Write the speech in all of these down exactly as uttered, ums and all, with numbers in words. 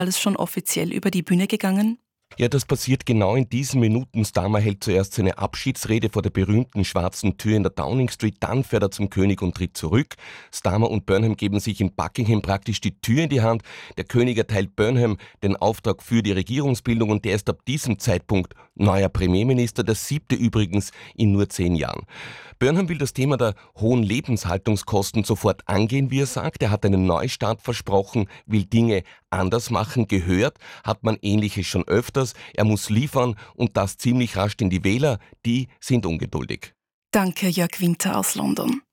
alles schon offiziell über die Bühne gegangen? Ja, das passiert genau in diesen Minuten. Starmer hält zuerst seine Abschiedsrede vor der berühmten schwarzen Tür in der Downing Street, dann fährt er zum König und tritt zurück. Starmer und Burnham geben sich in Buckingham praktisch die Tür in die Hand. Der König erteilt Burnham den Auftrag für die Regierungsbildung und der ist ab diesem Zeitpunkt neuer Premierminister, der siebte übrigens in nur zehn Jahren. Burnham will das Thema der hohen Lebenshaltungskosten sofort angehen, wie er sagt. Er hat einen Neustart versprochen, will Dinge anders machen. Gehört hat man Ähnliches schon öfters. Er muss liefern und das ziemlich rasch, denn die Wähler, die sind ungeduldig. Danke, Jörg Winter aus London.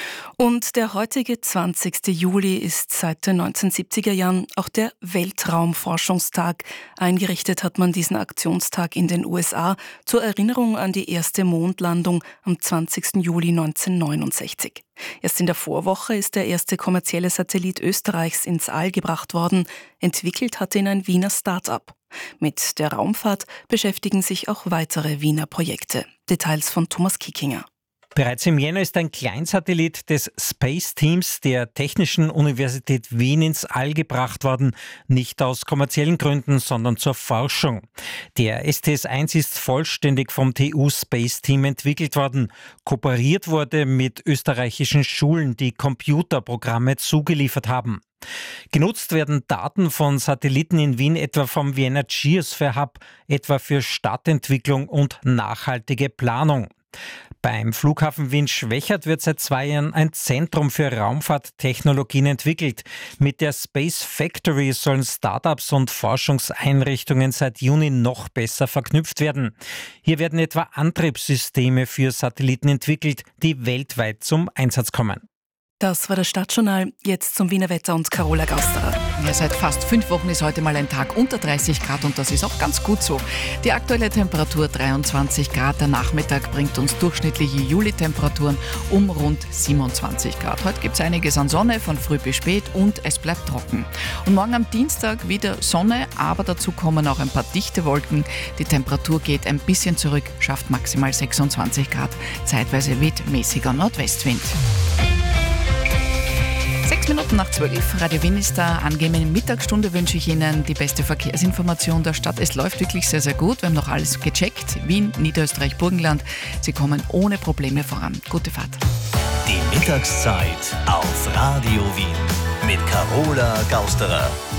Und der heutige zwanzigste Juli ist seit den neunzehnhundertsiebziger Jahren auch der Weltraumforschungstag. Eingerichtet hat man diesen Aktionstag in den U S A zur Erinnerung an die erste Mondlandung am zwanzigsten Juli neunzehnhundertneunundsechzig. Erst in der Vorwoche ist der erste kommerzielle Satellit Österreichs ins All gebracht worden. Entwickelt hat ihn ein Wiener Start-up. Mit der Raumfahrt beschäftigen sich auch weitere Wiener Projekte. Details von Thomas Kickinger. Bereits im Jänner ist ein Kleinsatellit des Space Teams der Technischen Universität Wien ins All gebracht worden, nicht aus kommerziellen Gründen, sondern zur Forschung. Der S T S eins ist vollständig vom T U Space Team entwickelt worden. Kooperiert wurde mit österreichischen Schulen, die Computerprogramme zugeliefert haben. Genutzt werden Daten von Satelliten in Wien etwa vom Vienna Geosphere Hub, etwa für Stadtentwicklung und nachhaltige Planung. Beim Flughafen Wien-Schwechat wird seit zwei Jahren ein Zentrum für Raumfahrttechnologien entwickelt. Mit der Space Factory sollen Startups und Forschungseinrichtungen seit Juni noch besser verknüpft werden. Hier werden etwa Antriebssysteme für Satelliten entwickelt, die weltweit zum Einsatz kommen. Das war das Stadtjournal. Jetzt zum Wiener Wetter und Carola Gausterer. Ja, seit fast fünf Wochen ist heute mal ein Tag unter dreißig Grad und das ist auch ganz gut so. Die aktuelle Temperatur dreiundzwanzig Grad. Der Nachmittag bringt uns durchschnittliche Juli-Temperaturen um rund siebenundzwanzig Grad. Heute gibt es einiges an Sonne von früh bis spät und es bleibt trocken. Und morgen am Dienstag wieder Sonne, aber dazu kommen auch ein paar dichte Wolken. Die Temperatur geht ein bisschen zurück, schafft maximal sechsundzwanzig Grad. Zeitweise weht mäßiger Nordwestwind. Sechs Minuten nach zwölf. Radio Wien ist da. Angenehme Mittagsstunde wünsche ich Ihnen. Die beste Verkehrsinformation der Stadt. Es läuft wirklich sehr, sehr gut. Wir haben noch alles gecheckt. Wien, Niederösterreich, Burgenland. Sie kommen ohne Probleme voran. Gute Fahrt. Die Mittagszeit auf Radio Wien mit Carola Gausterer.